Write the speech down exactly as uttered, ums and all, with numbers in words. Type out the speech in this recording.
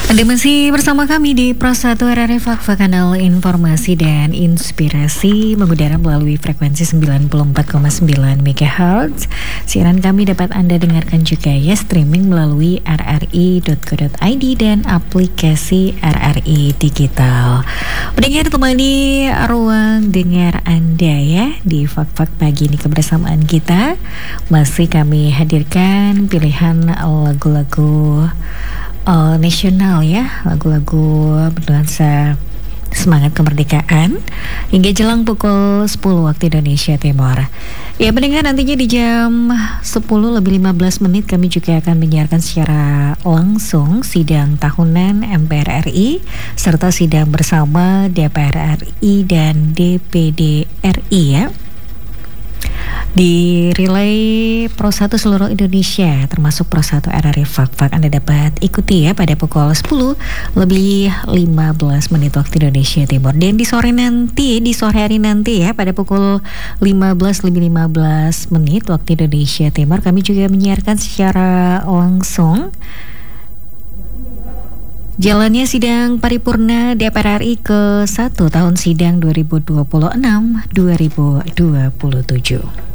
Anda masih bersama kami di Pros satu R R I Fakfa, kanal informasi dan inspirasi, mengudara melalui frekuensi sembilan puluh empat koma sembilan megahertz. Siaran kami dapat Anda dengarkan juga ya streaming melalui r r i dot co dot i d dan aplikasi R R I Digital. Pendengar, temani ruang dengar Anda ya di Fak-Fak pagi ini. Kebersamaan kita masih kami hadirkan pilihan lagu-lagu Uh, nasional ya, lagu-lagu bernuansa semangat kemerdekaan hingga jelang pukul sepuluh waktu Indonesia Timur. Ya pendengar, nantinya di jam sepuluh lebih lima belas menit kami juga akan menyiarkan secara langsung sidang tahunan M P R R I serta sidang bersama D P R R I dan D P D R I ya, di relay Pro satu seluruh Indonesia termasuk Pro satu R R I Fak-Fak. Anda dapat ikuti ya pada pukul sepuluh lebih lima belas menit waktu Indonesia Timur. Dan di sore nanti, di sore hari nanti ya pada pukul lima belas lebih lima belas menit waktu Indonesia Timur, kami juga menyiarkan secara langsung jalannya sidang paripurna D P R R I ke satu tahun sidang dua ribu dua puluh enam dua ribu dua puluh tujuh.